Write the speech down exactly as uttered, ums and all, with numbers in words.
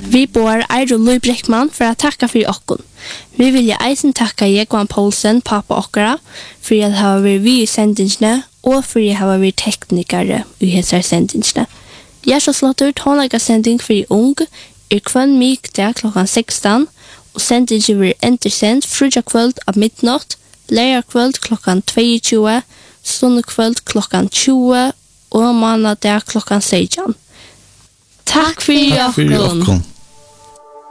Vi bor Eiro Lui Breckman för att tacka för okkon. Vi vill eisen tacka Jekvan Poulsen, pappa okkara, för att ha varit vi i sendingene, och för att ha varit teknikere i hetsar sendingene. Gjersoslåtter tonlaga sending för ung, er kvann mykdag klokkan sexton, og sendingen blir entersendt frugja kvöld av midnatt, leia kvöld klokkan tjueto, stunde kvöld klokkan tjue, og mannadag klokkan sexton. Takk for Takk for okkon. okkon.